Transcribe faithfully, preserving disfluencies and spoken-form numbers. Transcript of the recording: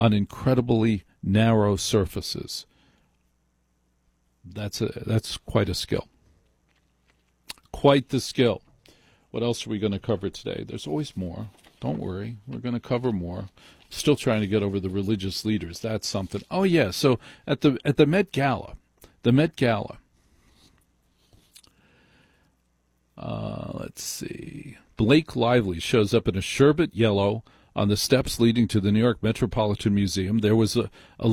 on incredibly narrow surfaces. That's a that's quite a skill. Quite the skill. What else are we going to cover today? There's always more. Don't worry. We're going to cover more. Still trying to get over the religious leaders. That's something. Oh, yeah. So at the at the Met Gala, the Met Gala, uh, let's see. Blake Lively shows up in a sherbet yellow on the steps leading to the New York Metropolitan Museum. There was a, a